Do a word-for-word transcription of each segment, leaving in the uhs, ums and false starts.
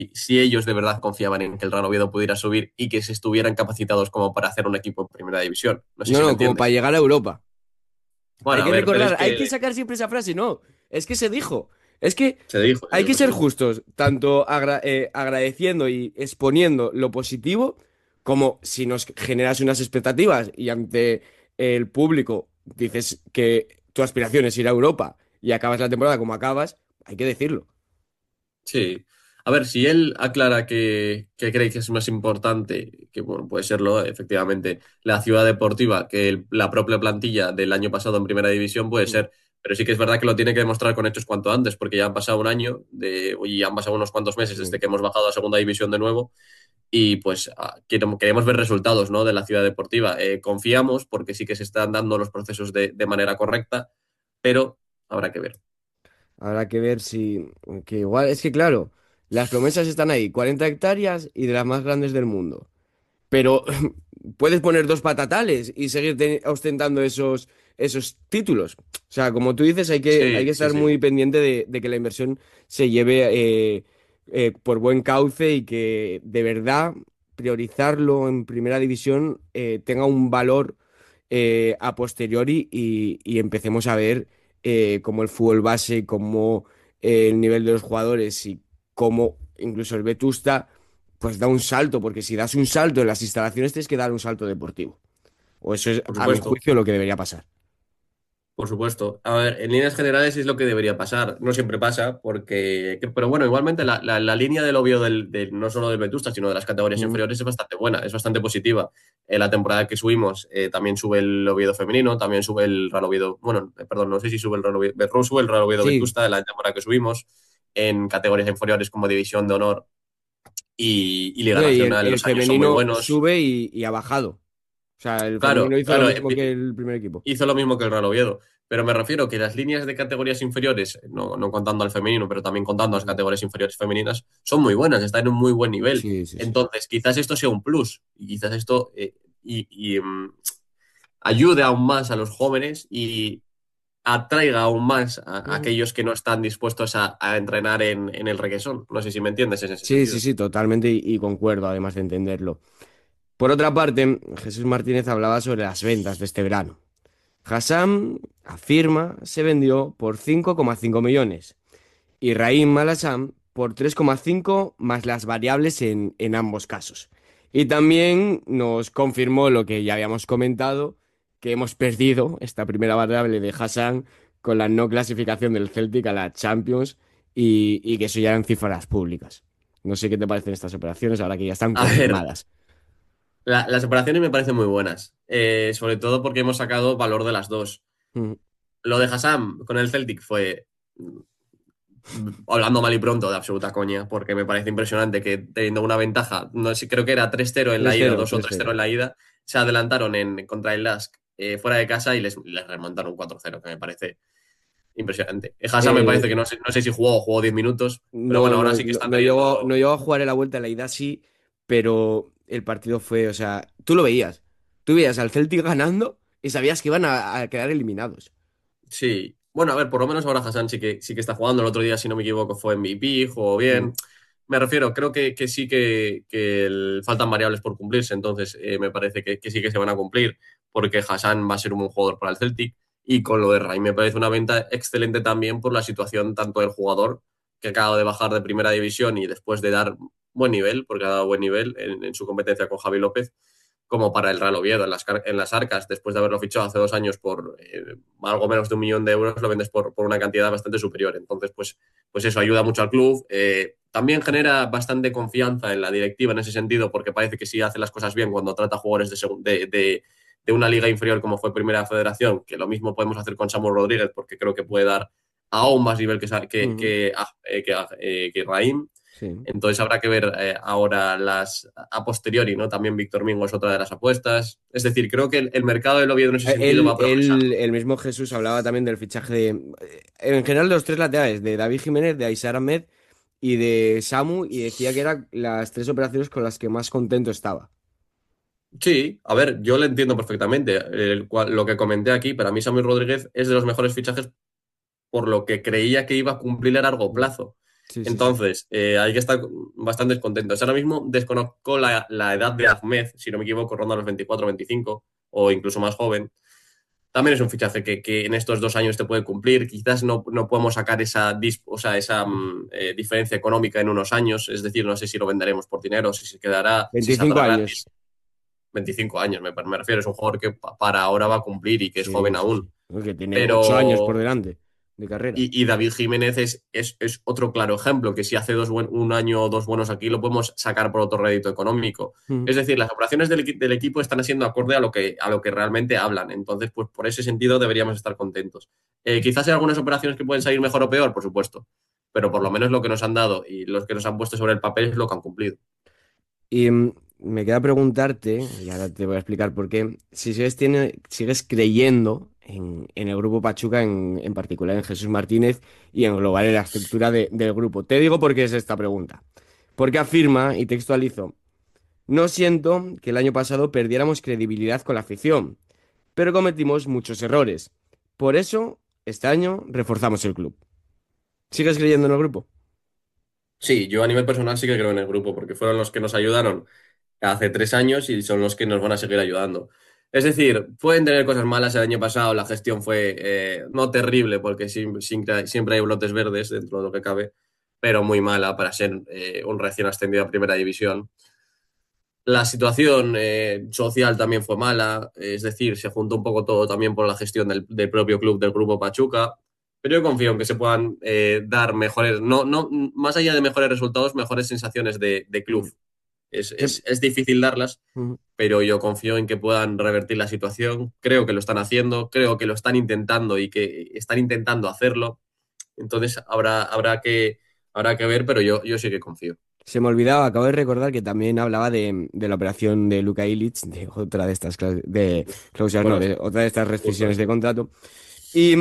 si ellos de verdad confiaban en que el Real Oviedo pudiera subir y que se estuvieran capacitados como para hacer un equipo en primera división. No sé No, si me no, como para entiendes. llegar a Europa. Hay Bueno, a que ver, pero es recordar, hay que que sacar siempre esa frase, no, es que se dijo. Es que se dijo, se hay que dijo, se ser dijo. justos, tanto agra- eh, agradeciendo y exponiendo lo positivo, como si nos generas unas expectativas y ante el público dices que tu aspiración es ir a Europa y acabas la temporada como acabas, hay que decirlo. Sí. A ver, si él aclara que, que cree que es más importante, que bueno, puede serlo, efectivamente, la ciudad deportiva que el- la propia plantilla del año pasado en primera división, puede Mm. ser. Pero sí que es verdad que lo tiene que demostrar con hechos cuanto antes, porque ya han pasado un año de, y han pasado unos cuantos meses desde Sí. que hemos bajado a segunda división de nuevo. Y pues ah, queremos, queremos ver resultados, ¿no? De la ciudad deportiva. Eh, confiamos porque sí que se están dando los procesos de, de manera correcta, pero habrá que ver. Habrá que ver si... Que igual, es que claro, las promesas están ahí, cuarenta hectáreas y de las más grandes del mundo. Pero puedes poner dos patatales y seguir te- ostentando esos, esos títulos. O sea, como tú dices, hay que, hay Sí, que sí, estar sí. muy pendiente de, de que la inversión se lleve eh, eh, por buen cauce y que de verdad priorizarlo en primera división eh, tenga un valor eh, a posteriori y, y empecemos a ver eh, cómo el fútbol base, cómo eh, el nivel de los jugadores y cómo incluso el Vetusta pues da un salto, porque si das un salto en las instalaciones tienes que dar un salto deportivo. O eso es, Por a mi supuesto. juicio, lo que debería pasar. Por supuesto. A ver, en líneas generales es lo que debería pasar. No siempre pasa, porque. que- Pero bueno, igualmente la, la- la línea del obvio del, del- no solo del Vetusta, sino de las categorías Mm. inferiores es bastante buena, es bastante positiva. En la temporada que subimos eh, también sube el Oviedo femenino, también sube el Real Oviedo. Bueno, eh, perdón, no sé si sube el Real Oviedo. no sube el Real Oviedo Sí, Vetusta en la temporada que subimos. En categorías inferiores como División de Honor y, y Liga no, y el, Nacional, el los años son muy femenino buenos. sube y, y ha bajado. O sea, el Claro, femenino hizo lo claro. mismo eh, que el primer equipo. hizo lo mismo que el Real Oviedo. Pero me refiero que las líneas de categorías inferiores, no, no contando al femenino, pero también contando las Ujú. categorías inferiores femeninas, son muy buenas, están en un muy buen nivel. Sí, sí, sí. Entonces, quizás esto sea un plus y quizás esto eh, y, y, mm, ayude aún más a los jóvenes y atraiga aún más a, a Ujú. aquellos que no están dispuestos a, a entrenar en, en el requesón. No sé si me entiendes en ese Sí, sí, sentido. sí, totalmente y, y concuerdo, además de entenderlo. Por otra parte, Jesús Martínez hablaba sobre las ventas de este verano. Hassan afirma se vendió por cinco coma cinco millones y Raheem Malassam por tres coma cinco más las variables en, en ambos casos. Y también nos confirmó lo que ya habíamos comentado, que hemos perdido esta primera variable de Hassan con la no clasificación del Celtic a la Champions y, y que eso ya eran cifras públicas. No sé qué te parecen estas operaciones ahora que ya están A ver, confirmadas. la- las operaciones me parecen muy buenas, eh, sobre todo porque hemos sacado valor de las dos. Mm. Lo de Hassan con el Celtic fue, hablando mal y pronto, de absoluta coña, porque me parece impresionante que teniendo una ventaja, no sé, creo que era tres cero en la tres ida, cero, dos o tres tres cero cero. en la ida, se adelantaron en, contra el Lask eh, fuera de casa y les, les remontaron cuatro cero, que me parece impresionante. Eh, Hassan me parece Eh, que no sé, no sé si jugó o jugó diez minutos, pero bueno, no, ahora no, sí que no, están no llegó, no teniendo. llegó a jugar en la vuelta, la ida sí, pero el partido fue, o sea, tú lo veías. Tú veías al Celtic ganando y sabías que iban a, a quedar eliminados. Sí, bueno, a ver, por lo menos ahora Hassan sí que, sí que está jugando. El otro día, si no me equivoco, fue M V P, jugó Mm. bien. Me refiero, creo que, que sí que, que el- faltan variables por cumplirse, entonces eh, me parece que, que sí que se van a cumplir, porque Hassan va a ser un buen jugador para el Celtic. Y con lo de Rai me parece una venta excelente también por la situación tanto del jugador, que acaba de bajar de primera división y después de dar buen nivel, porque ha dado buen nivel en, en su competencia con Javi López, como para el Real Oviedo en las, car- en las arcas, después de haberlo fichado hace dos años por eh, algo menos de un millón de euros, lo vendes por, por una cantidad bastante superior. Entonces, pues, pues eso ayuda mucho al club. Eh, también genera bastante confianza en la directiva en ese sentido, porque parece que sí hace las cosas bien cuando trata a jugadores de, segun- de, de, de una liga inferior como fue Primera Federación, que lo mismo podemos hacer con Samuel Rodríguez, porque creo que puede dar aún más nivel que, Sa- que, Ujú. que, ah, eh, que, ah, eh, que Raim. Sí. Entonces habrá que ver eh, ahora las a posteriori, ¿no? También Víctor Mingo es otra de las apuestas. Es decir, creo que el, el mercado del Oviedo en ese Eh, sentido Él, va él- progresando. el mismo Jesús hablaba también del fichaje de, eh, en general, de los tres laterales, de David Jiménez, de Aisar Ahmed y de Samu, y decía que eran las tres operaciones con las que más contento estaba. Sí, a ver, yo lo entiendo perfectamente. El cual- lo que comenté aquí, para mí Samuel Rodríguez es de los mejores fichajes por lo que creía que iba a cumplir a largo plazo. Sí, sí, sí. Entonces, eh, hay que estar bastante contentos. Ahora mismo desconozco la, la edad de Ahmed, si no me equivoco, ronda los veinticuatro, veinticinco o incluso más joven. También es un fichaje que, que en estos dos años te puede cumplir. Quizás no, no podemos sacar esa, dis- o sea, esa mm, eh, diferencia económica en unos años. Es decir, no sé si lo venderemos por dinero, si se quedará, si Veinticinco saldrá años. gratis. Veinticinco años, me, me refiero. Es un jugador que pa- para ahora va a cumplir y que es Sí, joven sí, aún. sí. Porque tiene ocho años por Pero delante de carrera. y, y David Jiménez es, es, es otro claro ejemplo, que si hace dos buen- un año o dos buenos aquí, lo podemos sacar por otro rédito económico. Mm. Es decir, las operaciones del, equi- del equipo están siendo acorde a lo que, a lo que realmente hablan. Entonces, pues por ese sentido deberíamos estar contentos. Eh, quizás hay algunas operaciones que pueden salir mejor o peor, por supuesto, pero por lo menos lo que nos han dado y los que nos han puesto sobre el papel es lo que han cumplido. Y mm, me queda preguntarte, y ahora te voy a explicar por qué, si sigues, tiene, sigues creyendo en, en el grupo Pachuca, en, en particular en Jesús Martínez y en global en la estructura de- del grupo. Te digo por qué es esta pregunta. Porque afirma, y textualizo, no siento que el año pasado perdiéramos credibilidad con la afición, pero cometimos muchos errores. Por eso, este año reforzamos el club. ¿Sigues creyendo en el grupo? Sí, yo a nivel personal sí que creo en el grupo, porque fueron los que nos ayudaron hace tres años y son los que nos van a seguir ayudando. Es decir, pueden tener cosas malas. El año pasado la gestión fue eh, no terrible, porque sim- siempre, siempre hay brotes verdes dentro de lo que cabe, pero muy mala para ser eh, un recién ascendido a Primera División. La situación eh, social también fue mala, es decir, se juntó un poco todo también por la gestión del, del propio club del Grupo Pachuca, pero yo confío en que se puedan eh, dar mejores, no, no, más allá de mejores resultados, mejores sensaciones de, de club. Mm. Es, ¿Qué- es, es difícil darlas, mm. pero yo confío en que puedan revertir la situación. Creo que lo están haciendo, creo que lo están intentando y que están intentando hacerlo. Entonces habrá, habrá que, habrá que ver, pero yo, yo sí que confío. Se me olvidaba, acabo de recordar que también hablaba de, de la operación de Luka Ilic, de otra de estas clau- de cláusulas, no, Bueno, de otra de estas justo rescisiones de eso. contrato. Y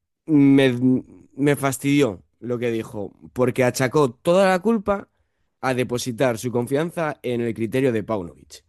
me, me fastidió lo que dijo, porque achacó toda la culpa a depositar su confianza en el criterio de Paunovic.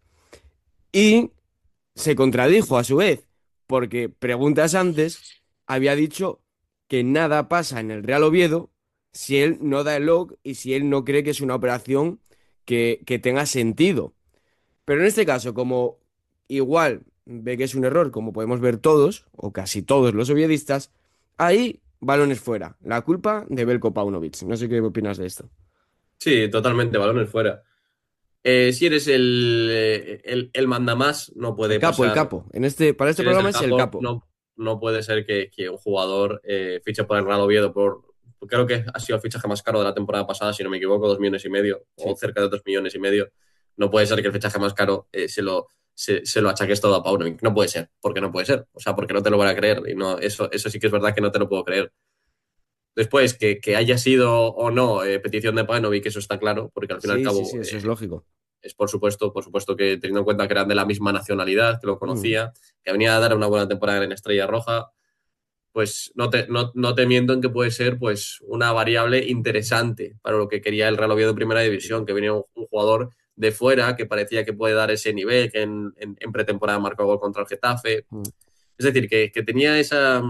Y se contradijo a su vez, porque preguntas antes había dicho que nada pasa en el Real Oviedo si él no da el log y si él no cree que es una operación que, que tenga sentido. Pero en este caso, como igual ve que es un error, como podemos ver todos, o casi todos los oviedistas, ahí balones fuera. La culpa de Belko Paunovic. No sé qué opinas de esto. Sí, totalmente, balones fuera. Eh, si eres el, eh, el, el mandamás, no El puede capo, el pasar. capo. En este, para Si este eres programa el es el capo, capo. no, no puede ser que, que un jugador eh, fiche por el Real Oviedo por, creo que ha sido el fichaje más caro de la temporada pasada, si no me equivoco, dos millones y medio, o Sí. cerca de dos millones y medio. No puede ser que el fichaje más caro eh, se lo, se, se lo achaques todo a Paunovic. No puede ser, porque no puede ser. O sea, porque no te lo van a creer. Y no, eso, eso sí que es verdad que no te lo puedo creer. Después, que, que haya sido o no eh, petición de Paunovic, eso está claro, porque al fin y al Sí, sí, sí, cabo eso es eh, lógico. es por supuesto, por supuesto que teniendo en cuenta que eran de la misma nacionalidad, que lo Mm. conocía, que venía a dar una buena temporada en Estrella Roja, pues no te, no, no te miento en que puede ser pues una variable interesante para lo que quería el Real Oviedo en Primera División, que venía un, un jugador de fuera que parecía que puede dar ese nivel, que en, en, en pretemporada marcó gol contra el Getafe. Mm. Es decir, que, que tenía esa,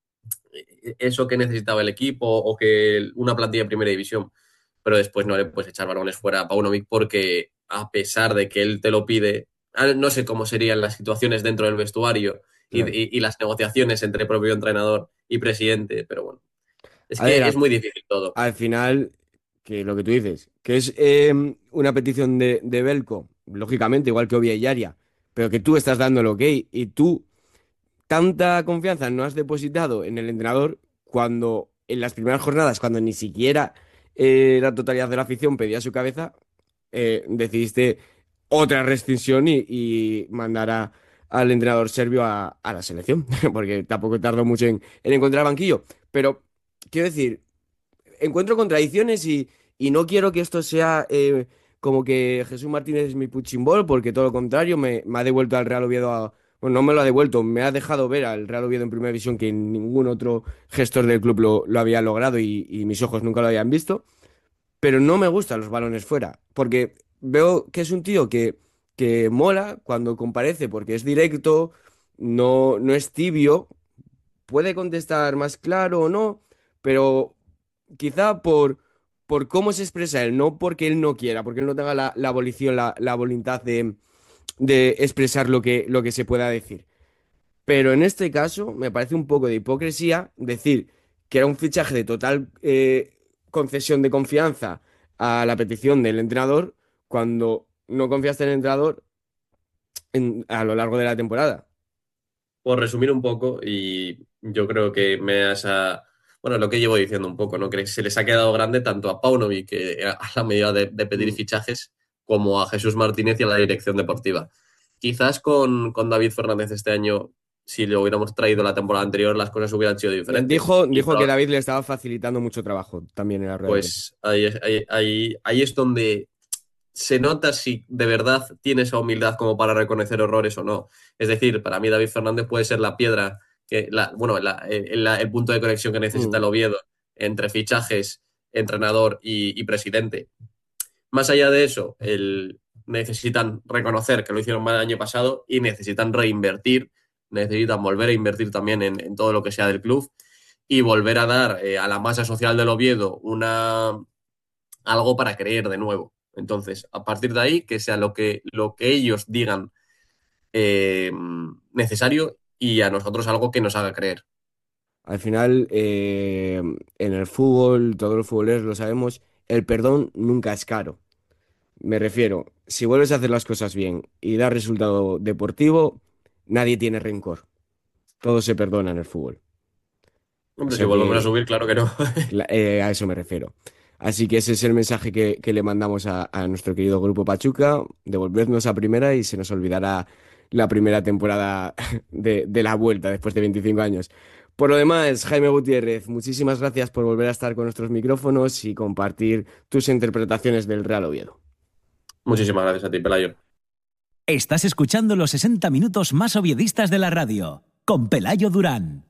eso que necesitaba el equipo o que una plantilla de Primera División, pero después no le puedes echar balones fuera a Paunovic porque a pesar de que él te lo pide, ah, no sé cómo serían las situaciones dentro del vestuario y, Claro. y- y las negociaciones entre propio entrenador y presidente, pero bueno, es A ver, que es a- muy difícil todo. al final, que lo que tú dices, que es eh, una petición de, de Belko, lógicamente, igual que Ovia y Yaria, pero que tú estás dando el ok y tú tanta confianza no has depositado en el entrenador cuando en las primeras jornadas, cuando ni siquiera eh, la totalidad de la afición pedía su cabeza, eh, decidiste otra rescisión y, y mandar a- al entrenador serbio a, a la selección, porque tampoco tardó mucho en, en encontrar banquillo. Pero, quiero decir, encuentro contradicciones y, y no quiero que esto sea eh, como que Jesús Martínez es mi puchimbol, porque todo lo contrario, me, me ha devuelto al Real Oviedo a... Bueno, no me lo ha devuelto, me ha dejado ver al Real Oviedo en Primera División que ningún otro gestor del club lo, lo había logrado y, y mis ojos nunca lo habían visto. Pero no me gustan los balones fuera, porque veo que es un tío que, que mola cuando comparece, porque es directo, no, no es tibio, puede contestar más claro o no, pero quizá por, por cómo se expresa él, no porque él no quiera, porque él no tenga la, la volición, la, la voluntad de, de expresar lo que, lo que se pueda decir. Pero en este caso me parece un poco de hipocresía decir que era un fichaje de total eh, concesión de confianza a la petición del entrenador cuando no confiaste en el entrenador en- a lo largo de la temporada. Por resumir un poco, y yo creo que me has... a- Bueno, lo que llevo diciendo un poco, ¿no? Que se les ha quedado grande tanto a Paunovic, que a la medida de, de pedir Mm. fichajes, como a Jesús Martínez y a la dirección deportiva. Quizás con, con David Fernández este año, si le hubiéramos traído la temporada anterior, las cosas hubieran sido Eh, diferentes. Dijo, Y dijo que David le estaba facilitando mucho trabajo también en la rueda de prensa. pues ahí, es- ahí, ahí, ahí es donde se nota si de verdad tiene esa humildad como para reconocer errores o no. Es decir, para mí David Fernández puede ser la piedra, que la, bueno, la- el, la- el punto de conexión que necesita Mm. el Oviedo entre fichajes, entrenador y, y presidente. Más allá de eso, el, necesitan reconocer que lo hicieron mal el año pasado y necesitan reinvertir, necesitan volver a invertir también en, en todo lo que sea del club y volver a dar eh, a la masa social del Oviedo una, algo para creer de nuevo. Entonces, a partir de ahí, que sea lo que, lo que ellos digan eh, necesario y a nosotros algo que nos haga creer. Al final, eh, en el fútbol, todos los futboleros lo sabemos, el perdón nunca es caro. Me refiero, si vuelves a hacer las cosas bien y da resultado deportivo, nadie tiene rencor. Todo se perdona en el fútbol. O Hombre, si sea volvemos a que subir, claro que no. cla- eh, a eso me refiero. Así que ese es el mensaje que, que le mandamos a, a nuestro querido grupo Pachuca, devolvernos a primera y se nos olvidará la primera temporada de, de la vuelta después de veinticinco años. Por lo demás, Jaime Gutiérrez, muchísimas gracias por volver a estar con nuestros micrófonos y compartir tus interpretaciones del Real Oviedo. Muchísimas gracias a ti, Pelayo. Estás escuchando los sesenta minutos más oviedistas de la radio, con Pelayo Durán.